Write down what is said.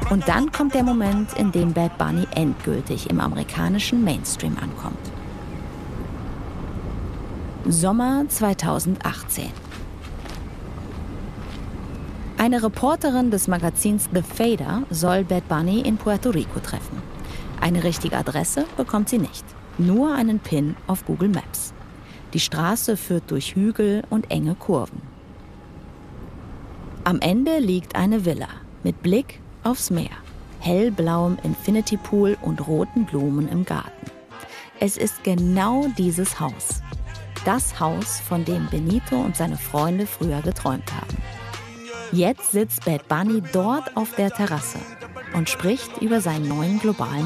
Und dann kommt der Moment, in dem Bad Bunny endgültig im amerikanischen Mainstream ankommt. Sommer 2018. Eine Reporterin des Magazins The Fader soll Bad Bunny in Puerto Rico treffen. Eine richtige Adresse bekommt sie nicht, nur einen Pin auf Google Maps. Die Straße führt durch Hügel und enge Kurven. Am Ende liegt eine Villa mit Blick aufs Meer, hellblauem Infinity Pool und roten Blumen im Garten. Es ist genau dieses Haus. Das Haus, von dem Benito und seine Freunde früher geträumt haben. Jetzt sitzt Bad Bunny dort auf der Terrasse und spricht über seinen neuen globalen